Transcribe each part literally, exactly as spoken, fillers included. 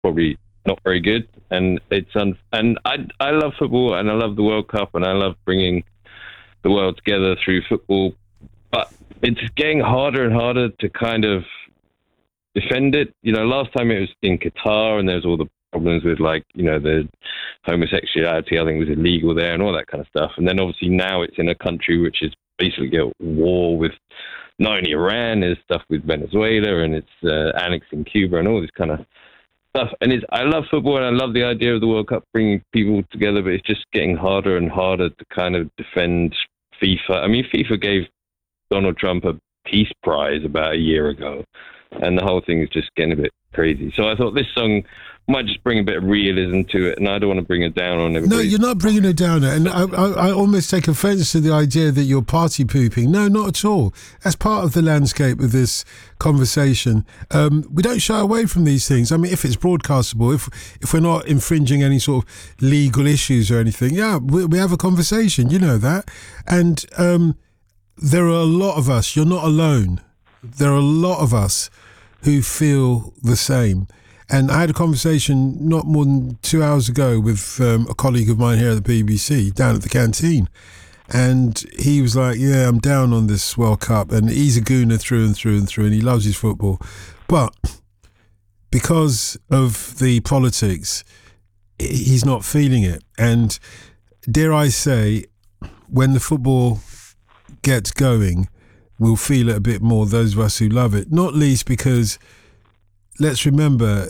probably not very good. And it's un- and I I love football and I love the World Cup and I love bringing the world together through football, but it's getting harder and harder to kind of defend it. You know, last time it was in Qatar and there's all the problems with, like, you know, the homosexuality, I think, was illegal there and all that kind of stuff. And then obviously now it's in a country which is basically at war with not only Iran, there's stuff with Venezuela and it's uh, annexing Cuba and all this kind of stuff. And it's, I love football and I love the idea of the World Cup bringing people together, but it's just getting harder and harder to kind of defend FIFA. I mean, FIFA gave Donald Trump a peace prize about a year ago, and the whole thing is just getting a bit crazy. So I thought this song might just bring a bit of realism to it, and I don't want to bring it down on everybody. No, you're not bringing it down. And I, I, I almost take offence to the idea that you're party pooping. No, not at all. That's part of the landscape of this conversation. Um, we don't shy away from these things. I mean, if it's broadcastable, if if we're not infringing any sort of legal issues or anything, yeah, we, we have a conversation. You know that. And um, there are a lot of us. You're not alone. There are a lot of us who feel the same. And I had a conversation not more than two hours ago with um, a colleague of mine here at the B B C down at the canteen. And he was like, yeah, I'm down on this World Cup. And he's a Gooner through and through and through, and he loves his football. But because of the politics, he's not feeling it. And dare I say, when the football gets going, we'll feel it a bit more, those of us who love it. Not least because, let's remember,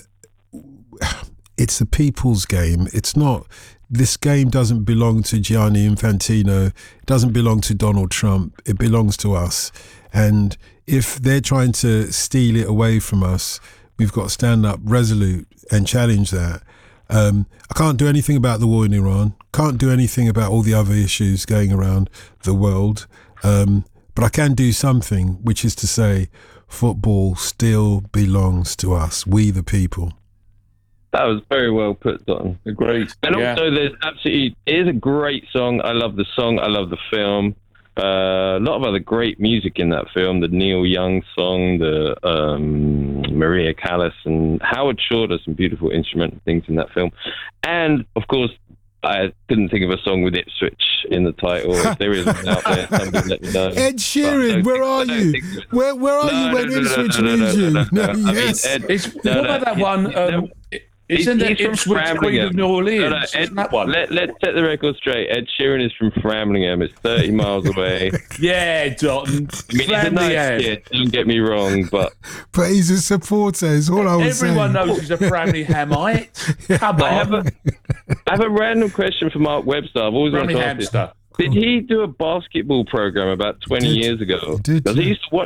it's the people's game. It's not, this game doesn't belong to Gianni Infantino. It doesn't belong to Donald Trump. It belongs to us. And if they're trying to steal it away from us, we've got to stand up resolute and challenge that. Um, I can't do anything about the war in Iran. Can't do anything about all the other issues going around the world. Um, but I can do something, which is to say, football still belongs to us, we the people. That was very well put, Don. Agreed. And yeah. also, there's absolutely, it is a great song. I love the song. I love the film. Uh, a lot of other great music in that film. The Neil Young song, the um, Maria Callas, and Howard Shore does some beautiful instrumental things in that film. And, of course, I couldn't think of a song with Ipswich in the title. If there is one out there, somebody let me know. Ed Sheeran, where are you? Where where are you when Ipswich needs you? No, yes. What about that one? Um, Isn't that Ipswich Queen of New Orleans? No, no, Ed, that one? Let, let's set the record straight. Ed Sheeran is from Framlingham. It's thirty miles away. Yeah, Dalton. I mean, he's a nice kid, don't get me wrong, but... But he's a supporter, is all I was saying. Everyone knows he's a Framlinghamite. Come on. I have, a, I have a random question for Mark Webster. I've always wanted to ask this. Did he do a basketball program about twenty years ago? He did. Because he used to watch